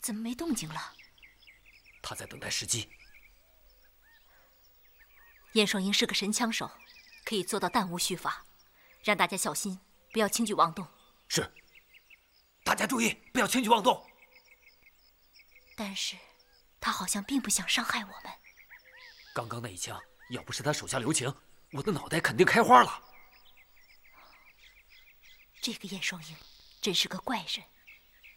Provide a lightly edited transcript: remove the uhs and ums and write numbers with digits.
怎么没动静了？ 他在等待时机。 燕双鹰是个神枪手，可以做到弹无虚发，让大家小心，不要轻举妄动。 是。大家注意，不要轻举妄动。 但是，他好像并不想伤害我们。 刚刚那一枪，要不是他手下留情，我的脑袋肯定开花了。 这个燕双鹰真是个怪人。